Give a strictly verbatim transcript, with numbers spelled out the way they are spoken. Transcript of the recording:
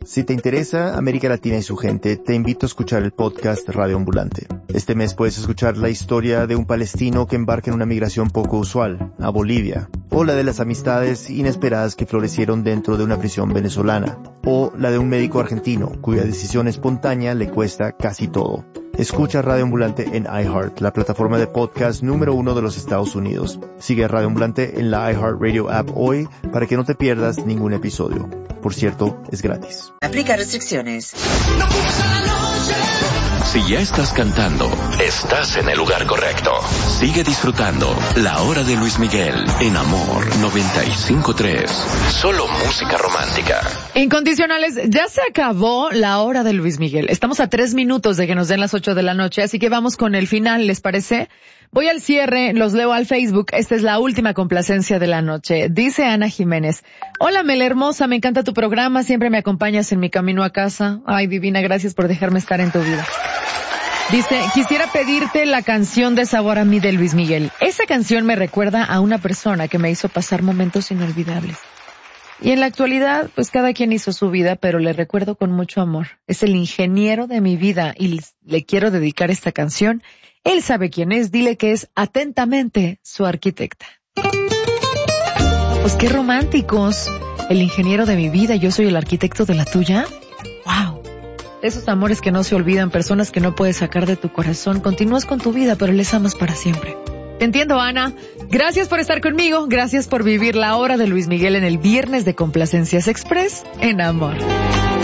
Si te interesa América Latina y su gente, te invito a escuchar el podcast Radio Ambulante. Este mes puedes escuchar la historia de un palestino que embarca en una migración poco usual, a Bolivia, o la de las amistades inesperadas que florecieron dentro de una prisión venezolana, o la de un médico argentino cuya decisión espontánea le cuesta casi todo. Escucha Radio Ambulante en iHeart, la plataforma de podcast número uno de los Estados Unidos. Sigue a Radio Ambulante en la iHeartRadio app hoy para que no te pierdas ningún episodio. Por cierto, es gratis. Aplica restricciones. Si ya estás cantando, estás en el lugar correcto. Sigue disfrutando La Hora de Luis Miguel en Amor noventa y cinco punto tres. Solo música romántica. Incondicionales, ya se acabó La Hora de Luis Miguel. Estamos a tres minutos de que nos den las ocho de la noche, así que vamos con el final, ¿les parece? Voy al cierre, los leo al Facebook. Esta es la última complacencia de la noche. Dice Ana Jiménez: hola, Mel hermosa, me encanta tu programa, siempre me acompañas en mi camino a casa. Ay, divina, gracias por dejarme estar en tu vida. Dice, quisiera pedirte la canción de Sabor a mí de Luis Miguel. Esa canción me recuerda a una persona que me hizo pasar momentos inolvidables. Y en la actualidad, pues cada quien hizo su vida, pero le recuerdo con mucho amor. Es el ingeniero de mi vida y le quiero dedicar esta canción. Él sabe quién es, dile que es atentamente su arquitecta. Pues qué románticos. El ingeniero de mi vida, yo soy el arquitecto de la tuya. ¡Wow! Esos amores que no se olvidan, personas que no puedes sacar de tu corazón. Continúas con tu vida, pero les amas para siempre. Te entiendo, Ana. Gracias por estar conmigo. Gracias por vivir la hora de Luis Miguel en el viernes de Complacencias Express en Amor.